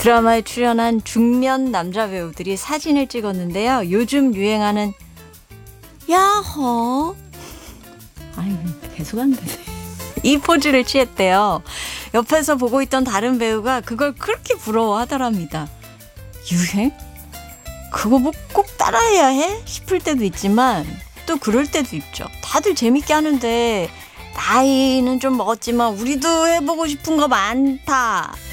드라마에 출연한 중년 남자 배우들이 사진을 찍었는데요. 요즘 유행하는 야호 아유 계속 안 되네. 이 포즈를 취했대요. 옆에서 보고 있던 다른 배우가 그걸 그렇게 부러워하더랍니다. 유행? 그거 뭐 꼭 따라해야 해? 싶을 때도 있지만 또 그럴 때도 있죠. 다들 재밌게 하는데 나이는 좀 먹었지만 우리도 해보고 싶은 거 많다.